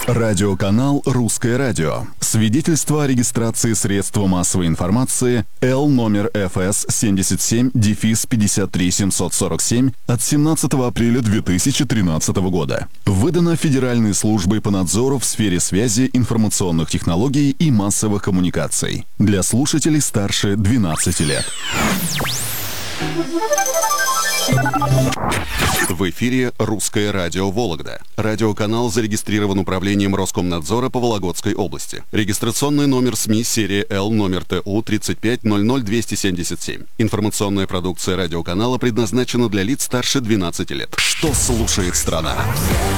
Радиоканал «Русское радио». Свидетельство о регистрации средства массовой информации Л номер ФС 77-53747 от 17 апреля 2013 года. Выдано Федеральной службой по надзору в сфере связи, информационных технологий и массовых коммуникаций. Для слушателей старше 12 лет. В эфире «Русское радио Вологда». Радиоканал зарегистрирован управлением Роскомнадзора по Вологодской области. Регистрационный номер СМИ серия Л номер ТУ 3500277. Информационная продукция радиоканала предназначена для лиц старше 12 лет. Что слушает страна?